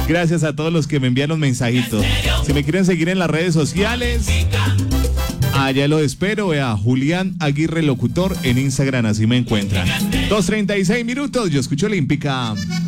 Gracias a todos los que me envían los mensajitos. Si me quieren seguir en las redes sociales, allá lo espero. Vea, Julián Aguirre Locutor en Instagram, así me encuentran. 2:36 minutos, yo escucho Olímpica.